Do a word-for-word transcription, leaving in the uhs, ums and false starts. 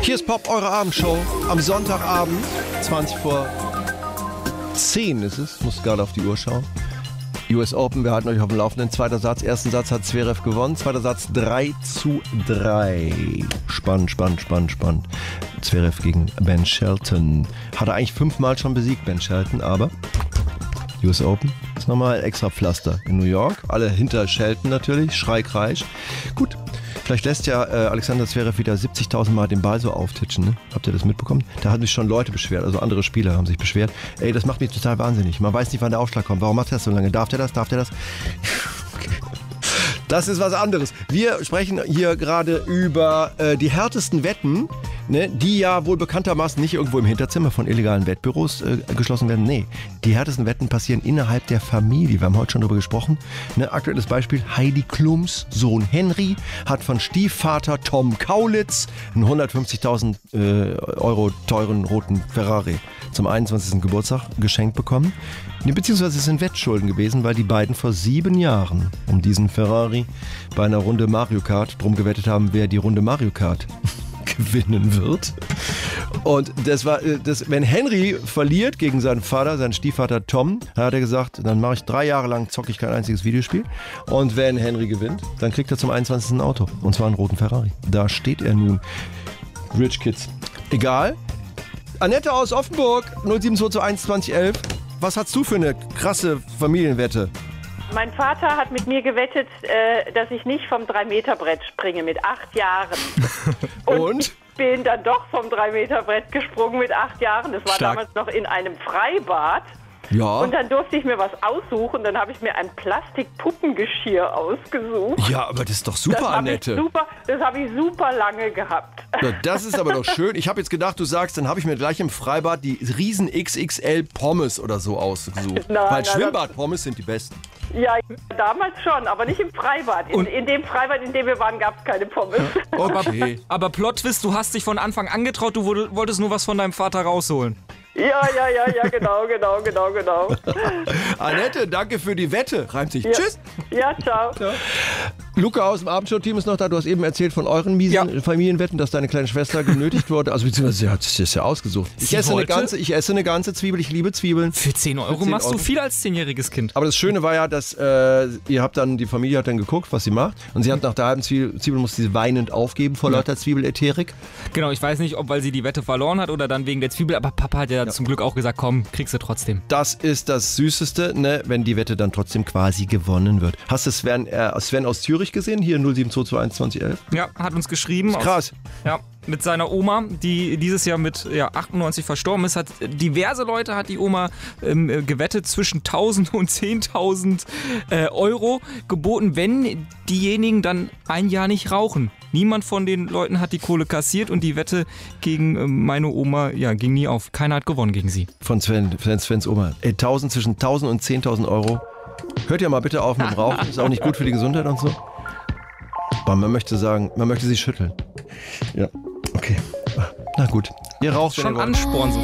Hier ist Pop, eure Abendshow. Am Sonntagabend, zwanzig vor zehn ist es. Muss gerade auf die Uhr schauen. U S Open, wir halten euch auf dem Laufenden. Zweiter Satz, ersten Satz hat Zverev gewonnen. Zweiter Satz drei zu drei. Spannend, spannend, spannend, spannend. Zverev gegen Ben Shelton. Hat er eigentlich fünfmal schon besiegt, Ben Shelton, aber U S Open ist nochmal extra Pflaster in New York. Alle hinter Shelton natürlich, Schrei, Kreisch. Gut, vielleicht lässt ja äh, Alexander Zverev wieder siebzigtausend Mal den Ball so auftitschen. Ne? Habt ihr das mitbekommen? Da haben sich schon Leute beschwert, also andere Spieler haben sich beschwert. Ey, das macht mich total wahnsinnig. Man weiß nicht, wann der Aufschlag kommt. Warum macht er das so lange? Darf der das? Darf der das? Okay. Das ist was anderes. Wir sprechen hier gerade über äh, die härtesten Wetten, ne, die ja wohl bekanntermaßen nicht irgendwo im Hinterzimmer von illegalen Wettbüros äh, geschlossen werden. Nee, die härtesten Wetten passieren innerhalb der Familie. Wir haben heute schon darüber gesprochen. Ne, aktuelles Beispiel, Heidi Klums Sohn Henry hat von Stiefvater Tom Kaulitz einen hundertfünfzigtausend äh, Euro teuren roten Ferrari zum einundzwanzigsten Geburtstag geschenkt bekommen. Nee, beziehungsweise es sind Wettschulden gewesen, weil die beiden vor sieben Jahren um diesen Ferrari bei einer Runde Mario Kart drum gewettet haben, wer die Runde Mario Kart gewinnen wird. Und das war, das, wenn Henry verliert gegen seinen Vater, seinen Stiefvater Tom, dann hat er gesagt, dann mache ich drei Jahre lang, zocke ich kein einziges Videospiel. Und wenn Henry gewinnt, dann kriegt er zum einundzwanzigsten Auto. Und zwar einen roten Ferrari. Da steht er nun. Rich Kids. Egal. Annette aus Offenburg, null sieben zwei zwei eins zwanzig elf. Was hast du für eine krasse Familienwette? Mein Vater hat mit mir gewettet, äh, dass ich nicht vom drei Meter Brett springe mit acht Jahren. Und, Und? Ich bin dann doch vom drei Meter Brett gesprungen mit acht Jahren. Das war Stark. Damals noch in einem Freibad. Ja. Und dann durfte ich mir was aussuchen. Dann habe ich mir ein Plastikpuppengeschirr ausgesucht. Ja, aber das ist doch super, das Annette. Super, das habe ich super lange gehabt. Ja, das ist aber doch schön. Ich habe jetzt gedacht, du sagst, dann habe ich mir gleich im Freibad die riesen X X L Pommes oder so ausgesucht. Nein, Weil Schwimmbad-Pommes sind die besten. Ja, damals schon, aber nicht im Freibad. In, in dem Freibad, in dem wir waren, gab es keine Pommes. Okay. Aber Plot-Twist, du hast dich von Anfang an getraut, du wolltest nur was von deinem Vater rausholen. Ja, ja, ja, ja, genau, genau, genau, genau. Annette, danke für die Wette. Reimt sich. Ja. Tschüss. Ja, ciao. ciao. Luca aus dem Abendshow-Team ist noch da. Du hast eben erzählt von euren miesen ja. Familienwetten, dass deine kleine Schwester genötigt wurde. Also beziehungsweise sie hat es ja ausgesucht. Ich esse, eine ganze, ich esse eine ganze Zwiebel. Ich liebe Zwiebeln. Für zehn Euro für zehn machst Euro. Du viel als zehnjähriges Kind. Aber das Schöne war ja, dass äh, ihr habt dann, die Familie hat dann geguckt, was sie macht. Und sie hat nach der halben Zwiebel, Zwiebel musste sie weinend aufgeben vor ja. lauter Zwiebel-Ätherik. Genau, ich weiß nicht, ob weil sie die Wette verloren hat oder dann wegen der Zwiebel. Aber Papa hat ja, ja. zum Glück auch gesagt, komm, kriegst du trotzdem. Das ist das Süßeste, ne, wenn die Wette dann trotzdem quasi gewonnen wird. Hast du Sven, äh, Sven aus Zürich gesehen? Hier null sieben zwei zwei eins zwanzig elf. Ja, hat uns geschrieben. Krass. Aus, ja, mit seiner Oma, die dieses Jahr mit ja, achtundneunzig verstorben ist, hat diverse Leute hat die Oma ähm, gewettet zwischen tausend und zehntausend äh, Euro geboten, wenn diejenigen dann ein Jahr nicht rauchen. Niemand von den Leuten hat die Kohle kassiert und die Wette gegen äh, meine Oma ja, ging nie auf. Keiner hat gewonnen gegen sie. Von Sven, Svens Oma. Ey, tausend, zwischen tausend und zehntausend Euro. Hört ihr mal bitte auf mit dem Rauchen. Ist auch nicht gut für die Gesundheit und so. Aber man möchte sagen, man möchte sie schütteln. Ja, okay. Na gut. Ihr raucht schon Ansporn so.